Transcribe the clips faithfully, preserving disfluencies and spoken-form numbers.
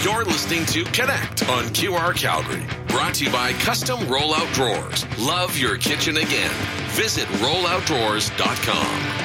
You're listening to Connect on Q R Calgary. Brought to you by Custom Rollout Drawers. Love your kitchen again. Visit rollout drawers dot com.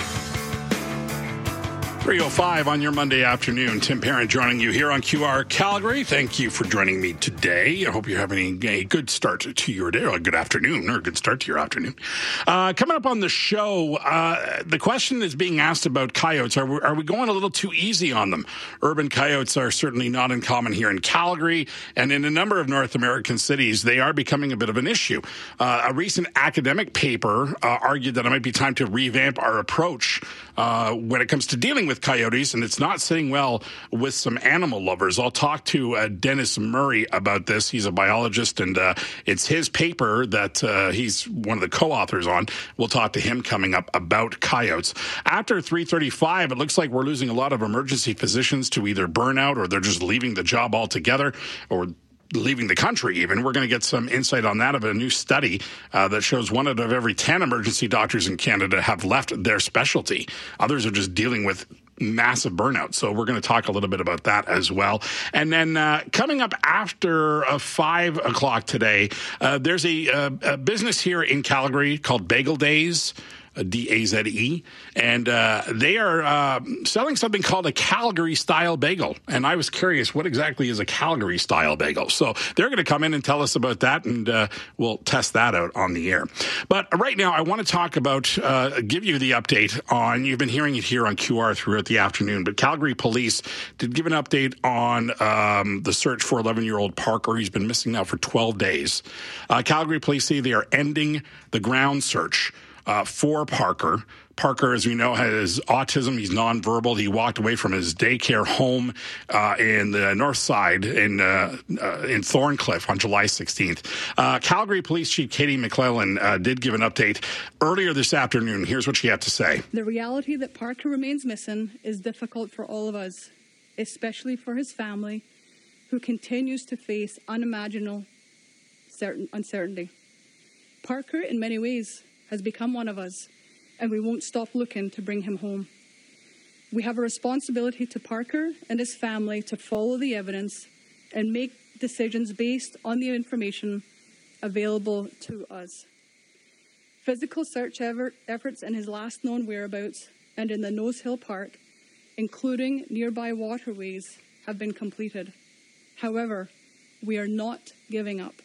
three oh five on your Monday afternoon. Tim Parent joining you here on Q R Calgary. Thank you for joining me today. I hope you're having a good start to your day, or a good afternoon, or a good start to your afternoon. Uh, coming up on the show, uh, the question is being asked about coyotes. Are we, are we going a little too easy on them? Urban coyotes are certainly not uncommon here in Calgary, and in a number of North American cities, they are becoming a bit of an issue. Uh, a recent academic paper uh, argued that it might be time to revamp our approach uh, when it comes to dealing with coyotes, and it's not sitting well with some animal lovers. I'll talk to uh, Dennis Murray about this. He's a biologist, and uh, it's his paper that uh, he's one of the co-authors on. We'll talk to him coming up about coyotes. After three thirty-five, it looks like we're losing a lot of emergency physicians to either burnout, or they're just leaving the job altogether, or leaving the country even. We're going to get some insight on that of a new study uh, that shows one out of every ten emergency doctors in Canada have left their specialty. Others are just dealing with massive burnout. So we're going to talk a little bit about that as well. And then uh, coming up after uh, five o'clock today, uh, there's a, uh, a business here in Calgary called Bagel Days. D A Z E, and uh, they are uh, selling something called a Calgary-style bagel. And I was curious, what exactly is a Calgary-style bagel? So they're going to come in and tell us about that, and uh, we'll test that out on the air. But right now, I want to talk about, uh, give you the update on, you've been hearing it here on Q R throughout the afternoon, but Calgary Police did give an update on um, the search for eleven-year-old Parker. He's been missing now for twelve days. Uh, Calgary Police say they are ending the ground search Uh, for Parker. Parker, as we know, has autism. He's nonverbal. He walked away from his daycare home uh, in the north side in uh, uh, in Thorncliffe on July sixteenth. Uh, Calgary Police Chief Katie McClellan uh, did give an update earlier this afternoon. Here's what she had to say. The reality that Parker remains missing is difficult for all of us, especially for his family, who continues to face unimaginable certain uncertainty. Parker, in many ways, has become one of us, and we won't stop looking to bring him home. We have a responsibility to Parker and his family to follow the evidence and make decisions based on the information available to us. Physical search efforts in his last known whereabouts and in the Nose Hill Park, including nearby waterways, have been completed. However, we are not giving up.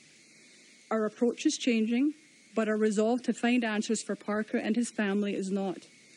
Our approach is changing, but our resolve to find answers for Parker and his family is not.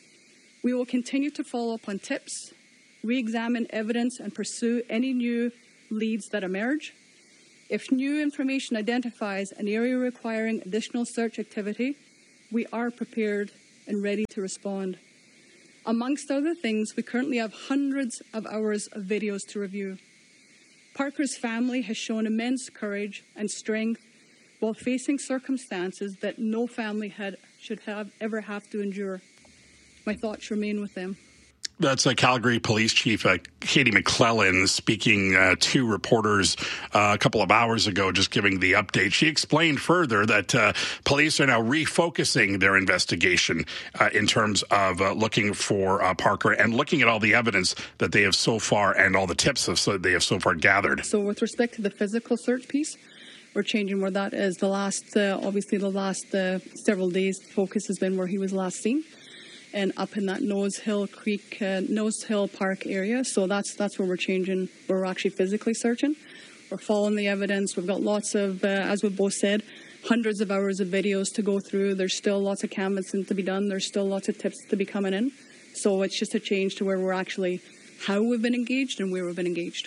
We will continue to follow up on tips, re-examine evidence, and pursue any new leads that emerge. If new information identifies an area requiring additional search activity, we are prepared and ready to respond. Amongst other things, we currently have hundreds of hours of videos to review. Parker's family has shown immense courage and strength while facing circumstances that no family had should have ever have to endure. My thoughts remain with them. That's uh, Calgary Police Chief uh, Katie McClellan speaking uh, to reporters uh, a couple of hours ago, just giving the update. She explained further that uh, police are now refocusing their investigation uh, in terms of uh, looking for uh, Parker and looking at all the evidence that they have so far and all the tips of, so they have so far gathered. So with respect to the physical search piece, we're changing where that is. The last, uh, obviously, the last uh, several days, the focus has been where he was last seen, and up in that Nose Hill Creek, uh, Nose Hill Park area. So that's that's where we're changing. Where we're actually physically searching. We're following the evidence. We've got lots of, uh, as we've both said, hundreds of hours of videos to go through. There's still lots of canvassing to be done. There's still lots of tips to be coming in. So it's just a change to where we're actually, how we've been engaged and where we've been engaged.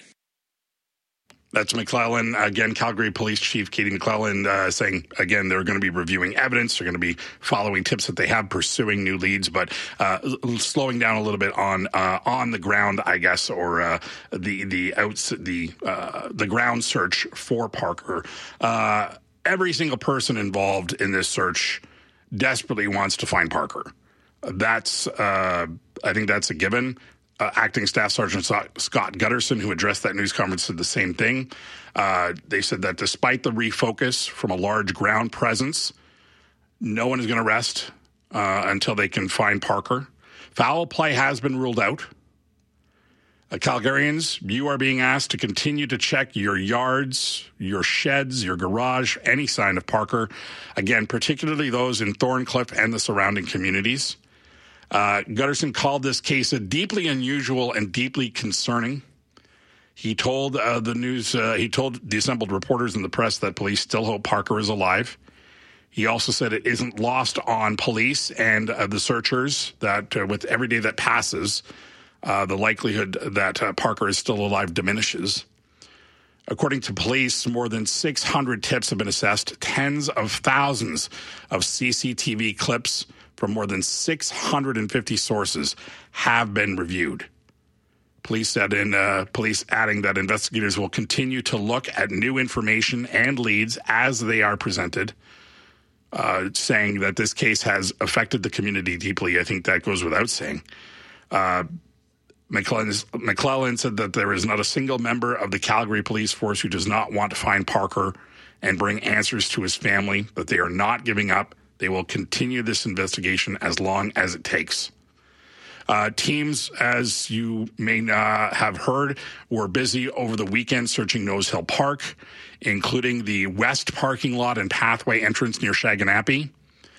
That's McClellan. Again, Calgary Police Chief Katie McClellan uh, saying, again, they're going to be reviewing evidence. They're going to be following tips that they have, pursuing new leads, but uh, slowing down a little bit on uh, on the ground, I guess, or uh, the the outs the uh, the ground search for Parker. Uh, every single person involved in this search desperately wants to find Parker. That's uh, I think that's a given. Uh, Acting Staff Sergeant Scott Gutterson, who addressed that news conference, said the same thing. Uh, they said that despite the refocus from a large ground presence, no one is going to rest uh, until they can find Parker. Foul play has been ruled out. Uh, Calgarians, you are being asked to continue to check your yards, your sheds, your garage, any sign of Parker. Again, particularly those in Thorncliffe and the surrounding communities. Uh, Gutterson called this case a deeply unusual and deeply concerning. He told uh, the news, uh, he told the assembled reporters and the press that police still hope Parker is alive. He also said it isn't lost on police and uh, the searchers that uh, with every day that passes, Uh, the likelihood that uh, Parker is still alive diminishes. According to police, more than six hundred tips have been assessed. Tens of thousands of C C T V clips from more than six hundred fifty sources have been reviewed. Police said in uh, police adding that investigators will continue to look at new information and leads as they are presented, uh, saying that this case has affected the community deeply. I think that goes without saying. Uh, McClellan said that there is not a single member of the Calgary Police Force who does not want to find Parker and bring answers to his family, that they are not giving up. They will continue this investigation as long as it takes. Uh, teams, as you may uh, have heard, were busy over the weekend searching Nose Hill Park, including the west parking lot and pathway entrance near Shaganappi.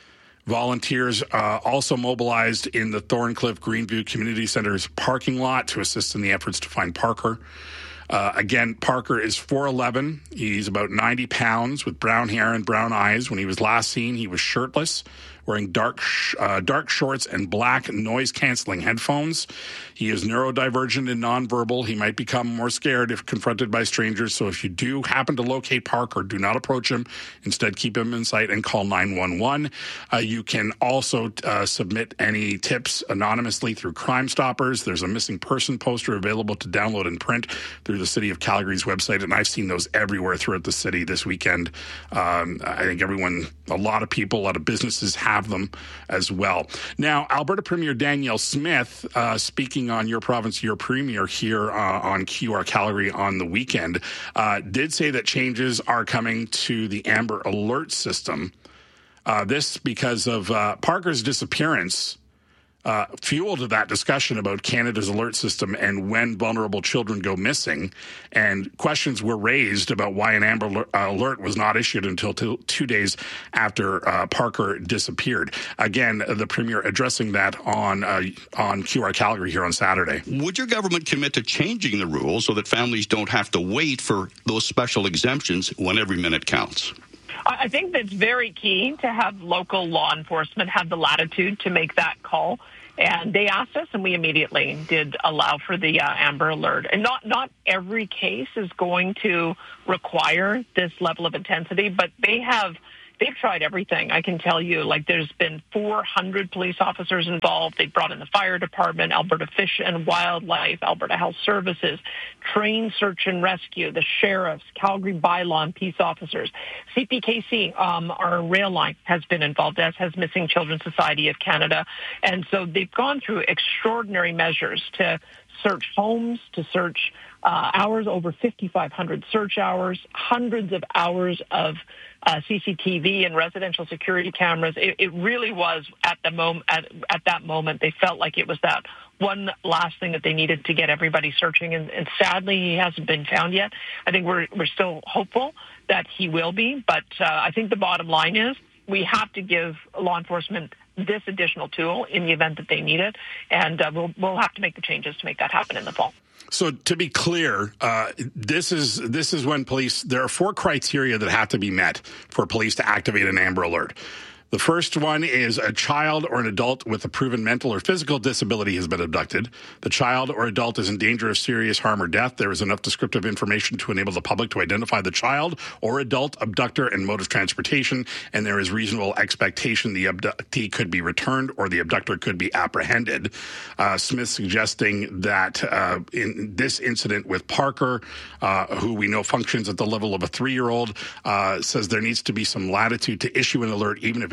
Volunteers uh, also mobilized in the Thorncliffe Greenview Community Center's parking lot to assist in the efforts to find Parker. Uh, again, Parker is four eleven. He's about ninety pounds with brown hair and brown eyes. When he was last seen, he was shirtless, wearing dark sh- uh, dark shorts and black noise-canceling headphones. He is neurodivergent and nonverbal. He might become more scared if confronted by strangers. So if you do happen to locate Parker, do not approach him. Instead, keep him in sight and call nine one one. Uh, you can also uh, submit any tips anonymously through Crime Stoppers. There's a missing person poster available to download and print through the City of Calgary's website, and I've seen those everywhere throughout the city this weekend. Um, I think everyone, a lot of people, a lot of businesses have them as well. Now, Alberta Premier Danielle Smith, uh, speaking on Your Province, Your Premier here uh, on Q R Calgary on the weekend, uh, did say that changes are coming to the Amber Alert system. Uh, this because of uh, Parker's disappearance Uh, fueled that discussion about Canada's alert system and when vulnerable children go missing. And questions were raised about why an Amber Alert was not issued until two, two days after uh, Parker disappeared. Again, the Premier addressing that on uh, on Q R Calgary here on Saturday. Would your government commit to changing the rules so that families don't have to wait for those special exemptions when every minute counts? I think that's very key to have local law enforcement have the latitude to make that call. And they asked us, and we immediately did allow for the uh, Amber Alert. And not not every case is going to require this level of intensity, but they have they've tried everything. I can tell you, like there's been four hundred police officers involved. They brought in the fire department, Alberta Fish and Wildlife, Alberta Health Services, Train Search and Rescue, the sheriffs, Calgary Bylaw and peace officers. C P K C, um, our rail line, has been involved, as has Missing Children Society of Canada. And so they've gone through extraordinary measures to search homes, to search uh, hours, over fifty-five hundred search hours, hundreds of hours of uh, C C T V and residential security cameras. It, it really was at the moment, at, at that moment, they felt like it was that one last thing that they needed to get everybody searching. And, and sadly, he hasn't been found yet. I think we're we're still hopeful that he will be. But uh, I think the bottom line is we have to give law enforcement this additional tool in the event that they need it, and uh, we'll we'll have to make the changes to make that happen in the fall. So to be clear, uh, this is this is when police, there are four criteria that have to be met for police to activate an Amber Alert. The first one is a child or an adult with a proven mental or physical disability has been abducted. The child or adult is in danger of serious harm or death. There is enough descriptive information to enable the public to identify the child or adult abductor and mode of transportation, and there is reasonable expectation the abductee could be returned or the abductor could be apprehended. Uh, Smith suggesting that uh, in this incident with Parker, uh, who we know functions at the level of a three-year-old, uh, says there needs to be some latitude to issue an alert, even if it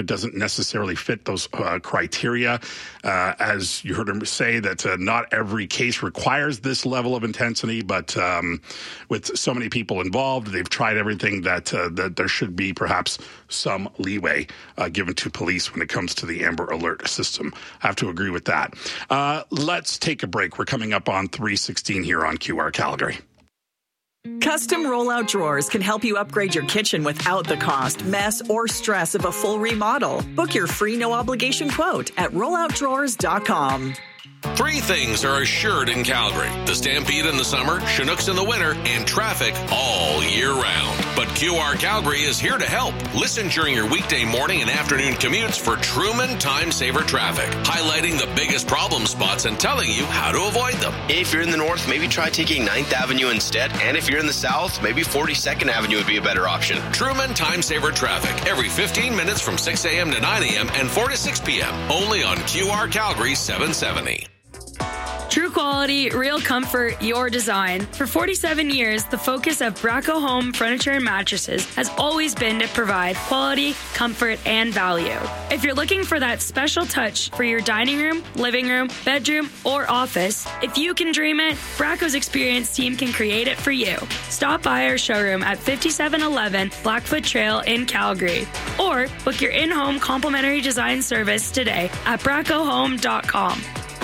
it doesn't necessarily fit those uh, criteria. Uh, as you heard him say, that uh, not every case requires this level of intensity, but um, with so many people involved, they've tried everything that uh, that there should be perhaps some leeway uh, given to police when it comes to the Amber Alert system. I have to agree with that. Uh, let's take a break. We're coming up on three sixteen here on Q R Calgary. Custom rollout drawers can help you upgrade your kitchen without the cost, mess, or stress of a full remodel. Book your free no-obligation quote at rollout drawers dot com. Three things are assured in Calgary: the Stampede in the summer, Chinooks in the winter, and traffic all year round. But Q R Calgary is here to help. Listen during your weekday morning and afternoon commutes for Truman Time Saver Traffic, highlighting the biggest problem spots and telling you how to avoid them. If you're in the north, maybe try taking ninth Avenue instead. And if you're in the south, maybe forty-second Avenue would be a better option. Truman Time Saver Traffic, every fifteen minutes from six a.m. to nine a.m. and four to six p.m. Only on Q R Calgary seven seventy. True quality, real comfort, your design. For forty-seven years, the focus of Braco Home Furniture and Mattresses has always been to provide quality, comfort, and value. If you're looking for that special touch for your dining room, living room, bedroom, or office, if you can dream it, Braco's experienced team can create it for you. Stop by our showroom at fifty-seven eleven Blackfoot Trail in Calgary, or book your in-home complimentary design service today at braco home dot com.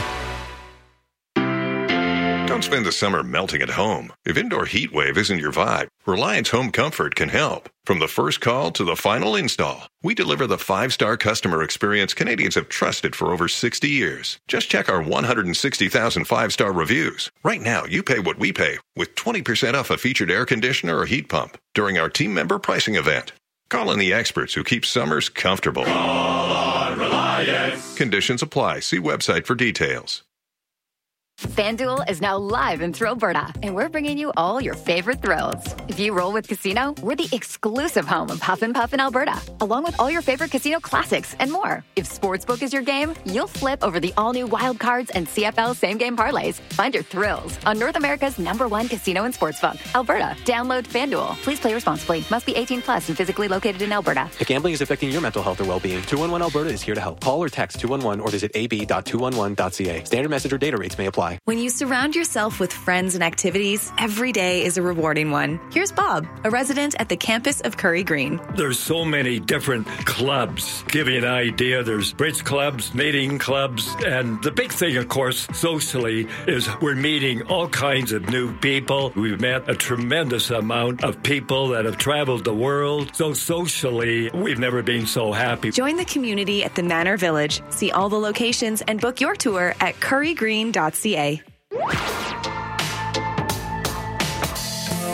Don't spend the summer melting at home. If indoor heat wave isn't your vibe, Reliance Home Comfort can help. From the first call to the final install, we deliver the five-star customer experience Canadians have trusted for over sixty years. Just check our one hundred sixty thousand five-star reviews. Right now, you pay what we pay with twenty percent off a featured air conditioner or heat pump during our team member pricing event. Call in the experts who keep summers comfortable. Call on Reliance. Conditions apply. See website for details. FanDuel is now live in Thrillberta, and we're bringing you all your favorite thrills. If you roll with Casino, we're the exclusive home of Puff and Puff in Alberta, along with all your favorite casino classics and more. If Sportsbook is your game, you'll flip over the all-new Wild Cards and C F L same-game parlays. Find your thrills on North America's number one casino and sportsbook, Alberta. Download FanDuel. Please play responsibly. Must be eighteen plus and physically located in Alberta. If gambling is affecting your mental health or well-being, two one one Alberta is here to help. Call or text two one one or visit a b dot two one one dot c a. Standard message or data rates may apply. When you surround yourself with friends and activities, every day is a rewarding one. Here's Bob, a resident at the campus of Curry Green. There's so many different clubs. Give you an idea, there's bridge clubs, knitting clubs, and the big thing, of course, socially, is we're meeting all kinds of new people. We've met a tremendous amount of people that have traveled the world. So socially, we've never been so happy. Join the community at the Manor Village. See all the locations and book your tour at curry green dot c a.